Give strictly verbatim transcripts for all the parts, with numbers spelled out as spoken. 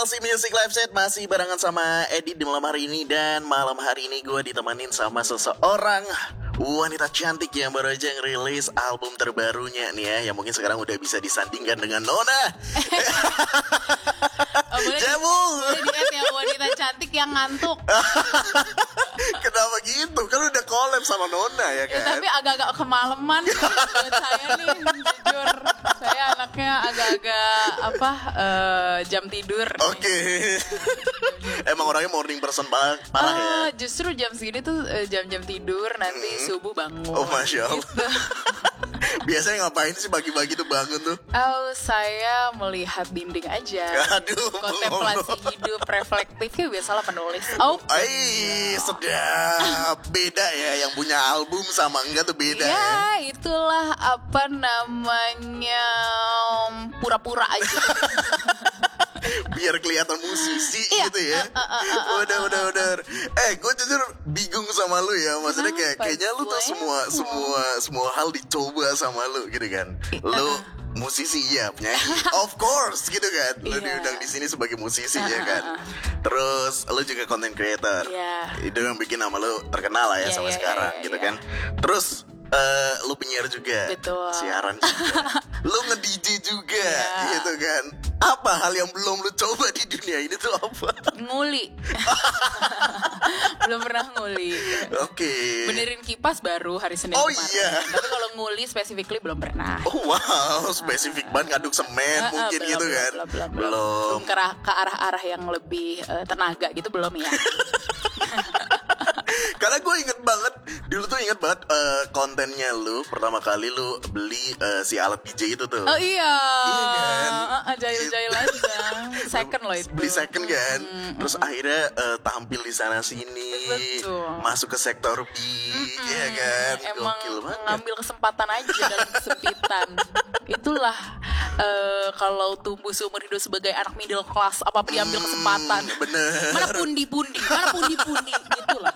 L C Music Live Set masih barengan sama Edi di malam hari ini. Dan malam hari ini gue ditemenin sama seseorang wanita cantik yang baru aja ngerilis album terbarunya nih ya, yang mungkin sekarang udah bisa disandingkan dengan Nona. Oh, boleh Jebul. Boleh di-add ya, wanita cantik yang ngantuk. Kenapa gitu? Kan udah collab sama Nona ya kan? Ya, tapi agak-agak kemalaman buat saya nih, jujur. Saya anaknya agak-agak apa uh, jam tidur. Oke. Okay. Emang orangnya morning person banget, parah ya. Uh, justru jam segini tuh uh, jam-jam tidur, nanti hmm. subuh bangun. Oh, Masya Allah. Gitu. Biasanya ngapain sih pagi-pagi tuh bangun tuh? Oh, saya melihat dinding aja. Aduh, kontemplasi hidup reflektif ya, biasalah penulis. Oh, Ay, sedap. Beda ya, yang punya album sama enggak tuh beda ya. Ya, itulah apa namanya, pura-pura aja. Biar kelihatan musisi iya, gitu ya. Uh, uh, uh, uh, udah, uh, udah, uh, udah. Eh, gue jujur bingung sama lu ya. Maksudnya kayak kayaknya lu tuh semua semua semua hal dicoba sama lu gitu kan. Lu musisi ya, penyanyi. Of course gitu kan. Lu yeah. diundang di sini sebagai musisi uh, ya kan. Uh, uh. Terus lu juga content creator. Yeah. Itu yang bikin nama lu terkenal lah ya yeah, sampai yeah, sekarang yeah, gitu yeah. kan. Terus Uh, lu penyiar juga. Betul. Siaran juga. Lu nge-D J juga yeah. gitu kan. Apa hal yang belum lu coba di dunia ini tuh apa? Nguli. Belum pernah nguli. Oke. Okay. Benerin kipas baru hari Senin oh, kemarin. Oh iya. Tapi kalau nguli specifically belum pernah. Oh wow, spesifik banget ngaduk semen uh, mungkin belum, gitu belum, kan. Belum. Belum, belum. belum. belum ke, arah, ke arah-arah yang lebih uh, tenaga gitu belum ya. Karena gue inget banget, dulu tuh inget banget uh, kontennya lu pertama kali lu beli uh, si alat D J itu tuh. Oh iya. Iya kan. Uh, Jahil-jahil aja. Second loh itu. Beli second kan. Mm-hmm. Terus akhirnya uh, tampil di sana sini. Betul. Masuk ke sektor B, mm-hmm. ya kan. Emang ngambil kesempatan aja dalam kesempitan. Itulah uh, kalau tumbuh seumur hidup sebagai anak middle class, apa diambil kesempatan. Mm, bener. Mana pundi-pundi, mana pundi-pundi gitulah.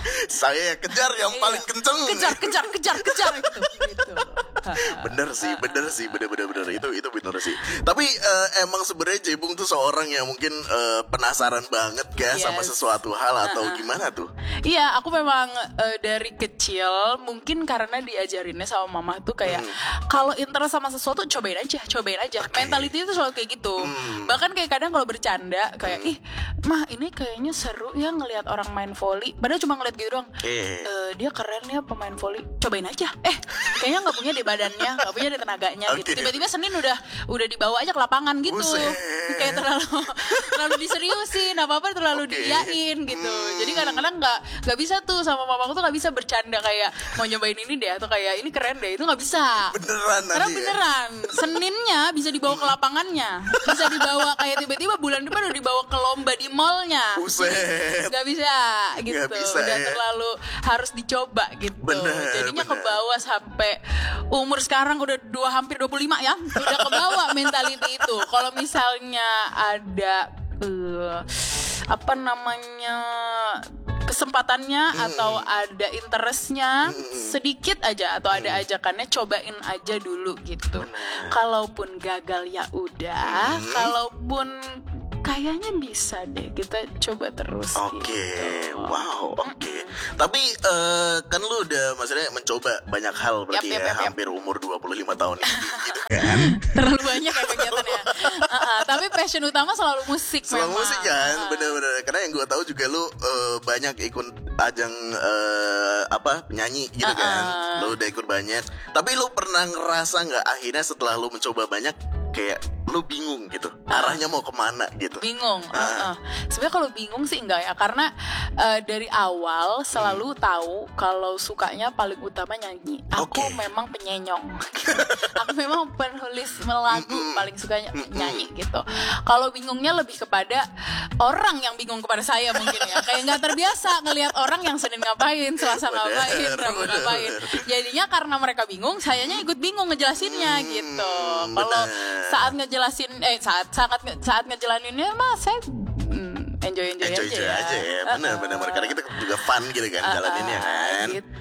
Saya kejar yang iya. paling kenceng. Kejar, kejar, kejar, kejar itu. Gitu. Bener sih, bener sih, bener bener bener itu itu bener sih. Tapi uh, emang sebenarnya Jebung tuh seorang yang mungkin uh, penasaran banget kan yes. sama sesuatu hal atau uh-uh. gimana tuh? Iya, aku memang uh, dari kecil mungkin karena diajarinnya sama mama tuh kayak hmm. kalau interest sama sesuatu cobain aja, cobain aja. Okay. Mentality itu selalu kayak gitu. Hmm. Bahkan kayak kadang kalau bercanda kayak hmm. ih, mah ini kayaknya seru ya ngelihat orang main volley. Padahal cuma ngeliat gitu doang. Eh. Uh, dia keren ya pemain volley. Cobain aja. Eh, kayaknya nggak punya di badannya, nggak punya di tenaganya okay. gitu. Tiba-tiba Senin udah udah dibawa aja ke lapangan gitu. Buset. Kayak terlalu terlalu diseriusin, apa-apa terlalu okay. diiyain gitu. Hmm. Jadi kadang-kadang nggak nggak bisa tuh sama mamaku tuh nggak bisa bercanda kayak mau nyobain ini deh atau kayak ini keren deh, itu nggak bisa. Beneran. Karena beneran. Ya? Seninnya bisa dibawa ke lapangannya, bisa dibawa kayak tiba-tiba bulan depan udah dibawa ke lomba di mallnya. Buset. Nggak bisa gitu. Gak bisa, udah ya. terlalu harus dicoba gitu. Bener, jadinya bener. ke bawah sampai umur sekarang udah dua hampir dua puluh lima ya. Udah ke bawah mentality itu. Kalau misalnya ada uh, apa namanya kesempatannya hmm. atau ada interestnya hmm. sedikit aja atau ada ajakannya, cobain aja dulu gitu. Bener. Kalaupun gagal ya udah, hmm. kalaupun kayaknya bisa deh, kita coba terus. Oke, okay. gitu. Wow, oke. Okay. Tapi uh, kan lu udah maksudnya mencoba banyak hal berarti yep, yep, ya, yep, hampir yep. umur dua puluh lima tahun ini gitu kan. Terlalu banyak ya kegiatannya. uh-uh, tapi passion utama selalu musik. Selalu memang. musik kan, uh. bener-bener. Karena yang gue tahu juga lu uh, banyak ikut ajang uh, apa penyanyi gitu uh-uh. kan. Lu udah ikut banyak. Tapi lu pernah ngerasa nggak akhirnya setelah lu mencoba banyak kayak lu bingung gitu, arahnya mau kemana gitu? Bingung. Uh. Uh-uh. Sebenarnya kalau bingung sih enggak ya, karena uh, dari awal selalu hmm. tahu kalau sukanya paling utama nyanyi. Aku okay. memang penyenyong. Aku memang penulis lagu mm-hmm. paling sukanya mm-hmm. nyanyi gitu. Kalau bingungnya lebih kepada orang yang bingung kepada saya mungkin ya, kayak nggak terbiasa ngelihat orang yang Senin ngapain, Selasa ngapain, Rabu ngapain. Jadinya karena mereka bingung, sayanya ikut bingung ngejelasinnya hmm, gitu. Kalau saat ngejelasin eh saat sangat saat ngejelaninnya mah saya mm, enjoy enjoy, enjoy aja, enjoy ya. aja ya. Benar uh, benar karena kita juga fun gitu kan uh, jalaninnya kan. Gitu.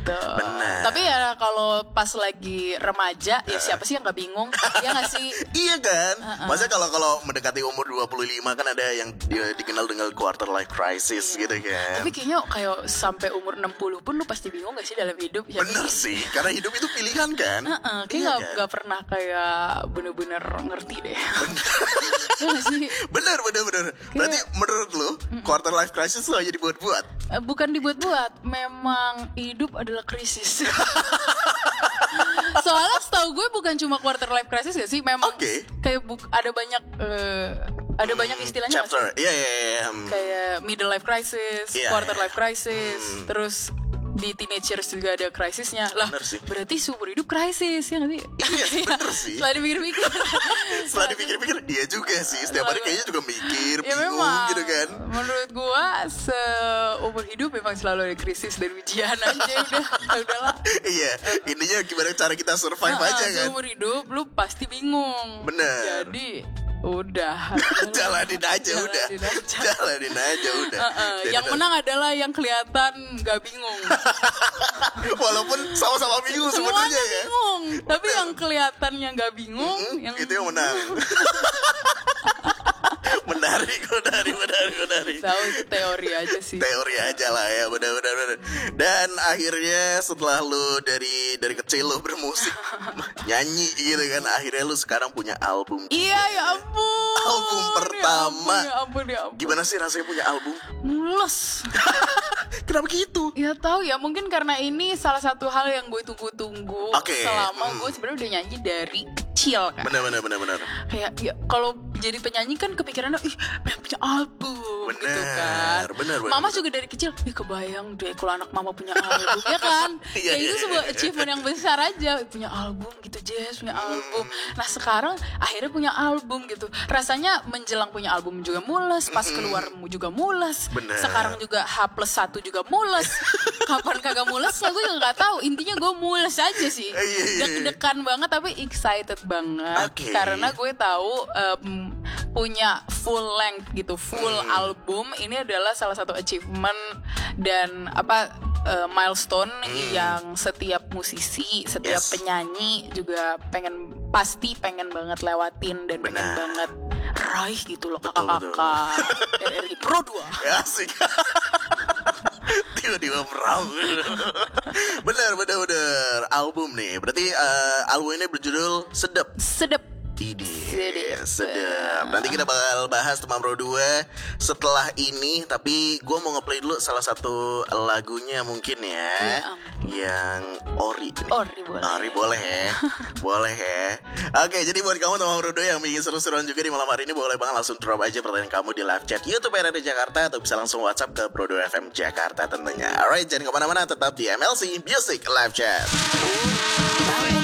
gitu. Benar. Tapi ya kalau pas lagi remaja ya siapa sih yang nggak bingung? Ya nggak sih? Iya kan? Uh-uh. Maksudnya kalau kalau mendekati umur dua puluh lima kan ada yang dia dikenal dengan quarter life crisis gitu kan. Tapi kayaknya kayak sampai umur enam puluh pun lu pasti bingung gak sih dalam hidup? Ya, Bener sih, karena hidup itu pilihan kan. Uh-uh, kayak Iya gak, kan? gak pernah kayak bener-bener ngerti deh. Iya gak sih? Bener, bener, bener. Berarti menurut lu quarter life crisis lu hanya dibuat-buat? Eh, Bukan dibuat-buat, memang hidup adalah krisis. Soalnya setahu gue bukan cuma quarter life crisis gak sih? Memang Oke. kayak buk- ada banyak eh, ada banyak istilahnya gak sih? Chapter, iya, iya, iya. Hmm. Kayak middle life crisis, Iya, quarter iya. life crisis, terus di teenagers juga ada krisisnya lah. Bener sih. Berarti seumur hidup krisis ya nggak sih? Iya sih, bener sih. Setelah dipikir-pikir, Setelah dipikir-pikir dia juga sih. Setiap hari kayaknya juga mikir, ya bingung memang. gitu kan. Menurut gua seumur hidup memang selalu ada krisis dan ujian aja udah, ya udahlah. Iya, intinya gimana cara kita survive Nah, aja kan. seumur hidup lu pasti bingung. Bener. Jadi udah. Jalanin aja udah. Jalanin aja. Jalanin aja udah. Uh-uh, Jadi yang udah. menang adalah yang kelihatan nggak bingung. Walaupun sama-sama bingung Semuanya sebenarnya ya. bingung, tapi yang kelihatannya nggak bingung, Hmm, yang itu yang menang. Menarik, menarik, menarik, menarik. tahu itu teori aja sih. Teori aja lah ya, benar-benar. benar. Dan akhirnya setelah lu dari dari kecil lu bermusik, nyanyi gitu kan, akhirnya lu sekarang punya album. Iya ya ampun. Album pertama. Ya ampun, ya ampun, ya ampun. Gimana sih rasanya punya album? Mules. Kenapa gitu? Ya tahu ya, mungkin karena ini salah satu hal yang gue tunggu-tunggu Oke, selama hmm. gue sebenarnya udah nyanyi dari kecil kan. Benar, benar, benar, benar. Kayak ya kalau jadi penyanyi kan kepikirannya ih pengen punya album Bener, gitu kan. bener, bener, Mama bener. juga dari kecil ih kebayang deh kalau anak mama punya album ya kan. Iya, Ya itu iya, sebuah iya. achievement yang besar aja, punya album gitu Jess, punya album. Nah sekarang akhirnya punya album gitu. Rasanya menjelang punya album juga mules, pas keluar juga mules. Bener. Sekarang juga H plus satu juga mules. Kapan kagak mules ya gue juga nggak tahu. Intinya gue mules aja sih. Iya, iya, iya. Deg-degan banget tapi excited banget. Oke. Karena gue tahu em, punya full length gitu, full Hmm. album ini adalah salah satu achievement dan apa eh, milestone yang setiap musisi, setiap Yes. penyanyi juga pengen pasti pengen banget lewatin dan pengen Benar. banget raih gitu loh Betul, kakak-kakak R R I Pro dua. Ya, asik. Tiba-tiba perang. Bener, bener, bener. Album nih. Berarti eh, album ini berjudul Sedep. Sedep. Ini Sedep. sedap. Nanti kita bakal bahas teman Pro dua setelah ini. Tapi gue mau ngeplay dulu salah satu lagunya mungkin ya, Ya, yang Ori. Ori boleh. Ori boleh ya. Boleh ya. Oke, jadi buat kamu teman Pro dua yang ingin seru-seruan juga di malam hari ini, boleh banget langsung drop aja pertanyaan kamu di live chat YouTube R R D Jakarta, atau bisa langsung WhatsApp ke Pro dua F M Jakarta tentunya. Alright, jangan kemana-mana, tetap di M L C Music Live Chat.